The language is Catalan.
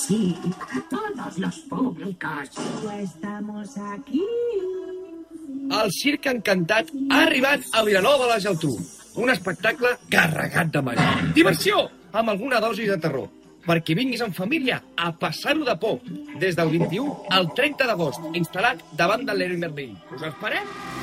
Sí, a todos los públicos. Estamos aquí. El Circ Encantat ha arribat a Vilanova de la Geltrú. Un espectacle carregat de màgia. Diversió, amb alguna dosi de terror. Perquè vinguis en família a passar-ho de por. Des del 21 al 30 d'agost, instal·lat davant de l'Heroi Merlin. Us esperem!